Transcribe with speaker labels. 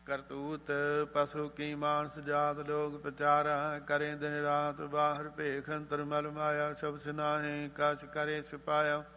Speaker 1: ਕਰਤੂਤ ਪਸੂ ਕੀ ਮਾਨਸ ਜਾਤ ਲੋਕ ਪ੍ਰਚਾਰਾ ਕਰੇ ਦਿਨ ਰਾਤ ਬਾਹਰ ਭੇਖ ਅੰਤਰ ਮਲ ਮਾਇਆ ਸਭ ਸੁਨਾਹੇ ਕਛ ਕਰੇ ਸਿਪਾਇਆ